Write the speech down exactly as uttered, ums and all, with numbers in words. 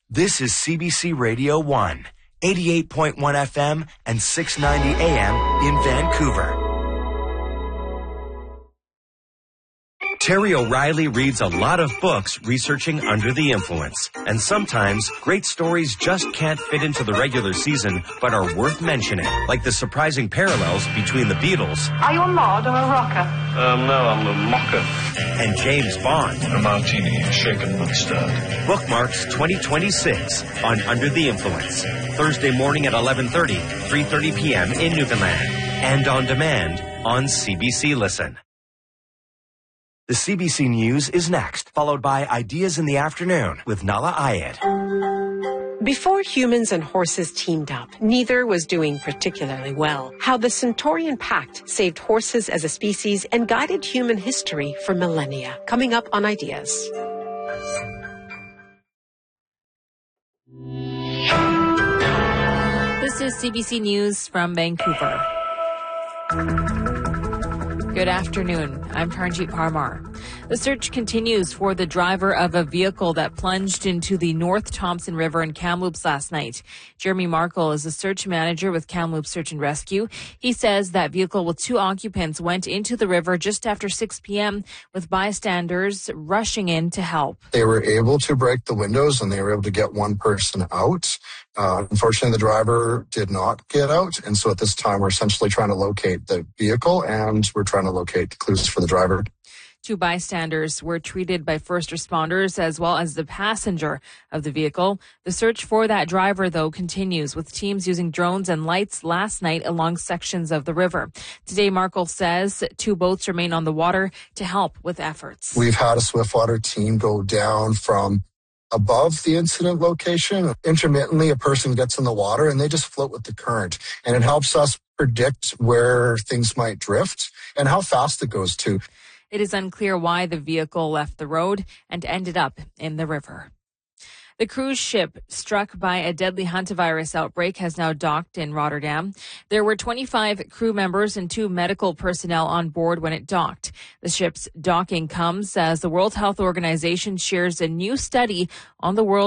This is C B C Radio one, eighty-eight point one F M and six ninety A M in Vancouver. Terry O'Reilly reads a lot of books researching Under the Influence. And sometimes, great stories just can't fit into the regular season, but are worth mentioning. Like the surprising parallels between the Beatles. Are you a mod or a rocker? Um, no, I'm a mocker. And James Bond. A martini, shaken but stirred. Bookmarks twenty twenty-six on Under the Influence. Thursday morning at eleven thirty, three thirty p.m. in Newfoundland. And on demand on C B C Listen. The C B C News is next, followed by Ideas in the Afternoon with Nala Ayed. Before humans and horses teamed up, neither was doing particularly well. How the Centaurian Pact saved horses as a species and guided human history for millennia. Coming up on Ideas. This is C B C News from Vancouver. Good afternoon. I'm Taranjeet Parmar. The search continues for the driver of a vehicle that plunged into the North Thompson River in Kamloops last night. Jeremy Markle is the search manager with Kamloops Search and Rescue. He says that vehicle with two occupants went into the river just after six p.m. with bystanders rushing in to help. They were able to break the windows and they were able to get one person out. Uh, unfortunately, the driver did not get out. And so at this time, we're essentially trying to locate the vehicle and we're trying to locate the clues for the driver. Two bystanders were treated by first responders as well as the passenger of the vehicle. The search for that driver, though, continues with teams using drones and lights last night along sections of the river. Today, Markle says two boats remain on the water to help with efforts. We've had a Swiftwater team go down from above the incident location. Intermittently, a person gets in the water and they just float with the current. And it helps us predict where things might drift and how fast it goes too. It is unclear why the vehicle left the road and ended up in the river. The cruise ship struck by a deadly hantavirus outbreak has now docked in Rotterdam. There were twenty-five crew members and two medical personnel on board when it docked. The ship's docking comes as the World Health Organization shares a new study on the world